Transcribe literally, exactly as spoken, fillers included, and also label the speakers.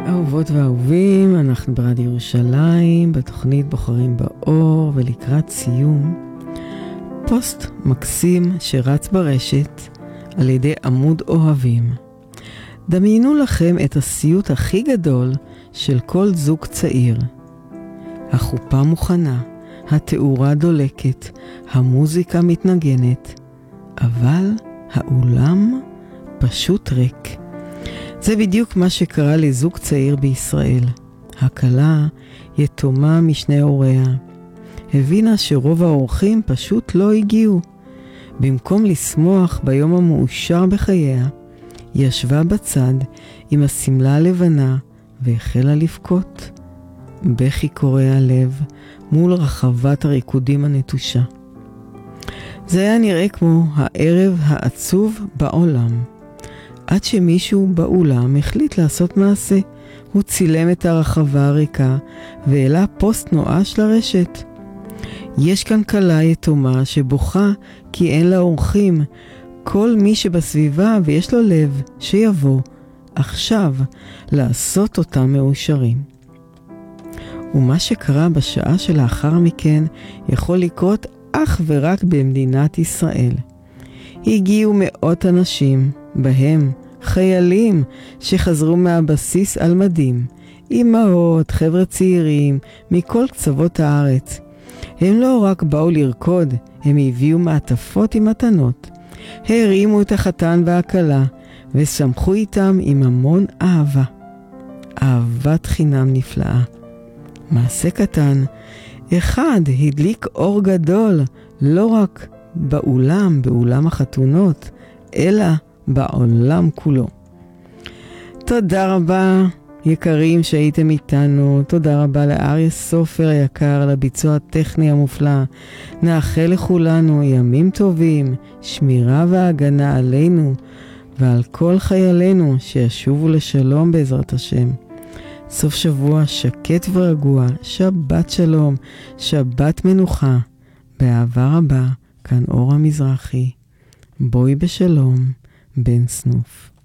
Speaker 1: אהובות ואהובים, אנחנו ברדיו ירושלים, בתוכנית בוחרים באור, ולקראת סיום, פוסט מקסים שרץ ברשת על ידי עמוד אוהבים. דמיינו לכם את הסיוט הכי גדול של כל זוג צעיר. החופה מוכנה, התאורה דולקת, המוזיקה מתנגנת, אבל האולם פשוט ריק. זה בדיוק מה שקרה לזוג צעיר בישראל. הכלה, יתומה משני הוריה, הבינה שרוב האורחים פשוט לא הגיעו. במקום לשמוח ביום המאושר בחייה, ישבה בצד עם הסמלה הלבנה והחלה לבכות. בכי קורע לב מול רחבת הריקודים הנטושה. זה היה נראה כמו הערב העצוב בעולם. עד שמישהו באולם החליט לעשות מעשה. הוא צילם את הרחבה הריקה והעלה פוסט נואש לרשת. יש כאן כלה יתומה שבוכה כי אין לה אורחים. כל מי שבסביבה ויש לו לב שיבוא עכשיו לעשות אותם מאושרים. ומה שקרה בשעה שלאחר מכן יכול לקרות אך ורק במדינת ישראל. הגיעו מאות אנשים, בהם חיילים שחזרו מהבסיס על מדים, אמהות, חבר'ה צעירים מכל קצוות הארץ. הם לא רק באו לרקוד, הם הביאו מעטפות עם מתנות. הרימו את החתן והכלה ושמחו איתם עם המון אהבה. אהבת חינם נפלאה. מעשה קטן, אחד הדליק אור גדול, לא רק באולם, באולם החתונות, אלא בעולם כולו. תודה רבה יקרים שהייתם איתנו. תודה רבה לאריה סופר היקר על הביצוע הטכני המופלא. נאחל לכולנו ימים טובים, שמירה והגנה עלינו ועל כל חיילינו שישובו לשלום בעזרת השם. סוף שבוע שקט ורגוע, שבת שלום, שבת מנוחה. באהבה רבה, כאן אור המזרחי. בואי בשלום, בן סנוף.